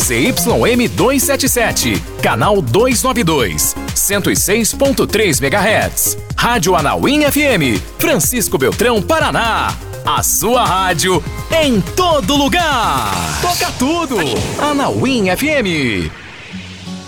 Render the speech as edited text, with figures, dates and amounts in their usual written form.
ZYM 277, canal 292, 106.3 MHz. Rádio Anauim FM, Francisco Beltrão, Paraná. A sua rádio em todo lugar. Toca tudo. Anauim FM.